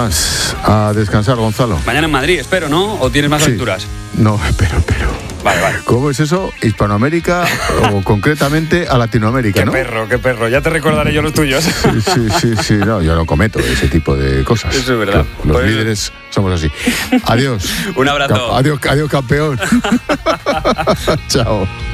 más. A descansar, Gonzalo. Mañana en Madrid, espero, ¿no? ¿O tienes más aventuras? No, espero. Vale. ¿Cómo es eso? Hispanoamérica o concretamente a Latinoamérica, ¿no? Qué perro. Ya te recordaré yo los tuyos. Sí. No, yo no cometo ese tipo de cosas. Eso es verdad. Los líderes somos así. Adiós. Un abrazo. Adiós, campeón. Chao.